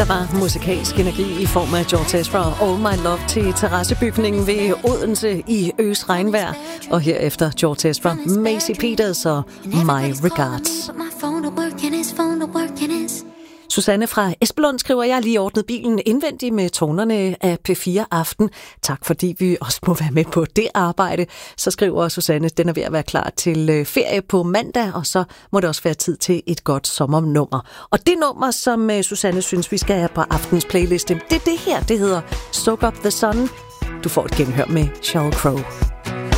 Der var musikalsk energi i form af George Ezra og All My Love til terrassebygningen ved Odense i øsregnvejr. Og herefter George Ezra, Macy Peters og My Regards. Susanne fra Esbjerg skriver, jeg har lige ordnet bilen indvendigt med tonerne af P4 Aften. Tak fordi vi også må være med på det arbejde. Så skriver Susanne, den er ved at være klar til ferie på mandag, og så må det også være tid til et godt sommernummer. Og det nummer, som Susanne synes, vi skal have på aftens playliste, det er det her, det hedder Soak Up The Sun. Du får et genhør med Sheryl Crow.